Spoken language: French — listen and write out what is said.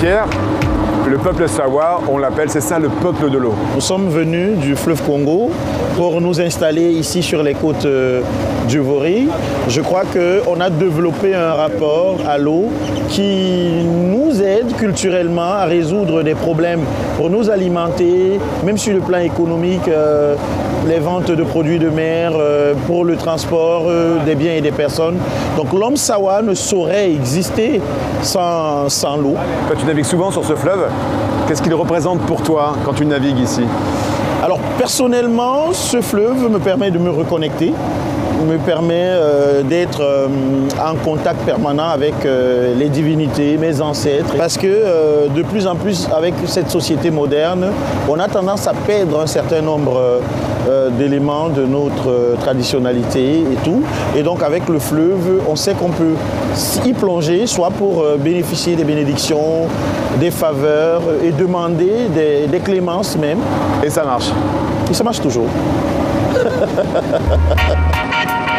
Pierre, le peuple Sawa, on l'appelle, c'est ça le peuple de l'eau. Nous sommes venus du fleuve Congo pour nous installer ici sur les côtes du Vori. Je crois qu'on a développé un rapport à l'eau qui nous aide culturellement à résoudre des problèmes pour nous alimenter, même sur le plan économique, les ventes de produits de mer, pour le transport des biens et des personnes. Donc l'homme Sawa ne saurait exister sans l'eau. Toi, tu navigues souvent sur ce fleuve. Qu'est-ce qu'il représente pour toi quand tu navigues ici? Alors personnellement, ce fleuve me permet de me reconnecter, me permet d'être en contact permanent avec les divinités, mes ancêtres. Parce que de plus en plus, avec cette société moderne, on a tendance à perdre un certain nombre d'éléments de notre traditionnalité et tout. Et donc avec le fleuve, on sait qu'on peut y plonger, soit pour bénéficier des bénédictions, des faveurs et demander des clémences même. Et ça marche. Et ça marche toujours.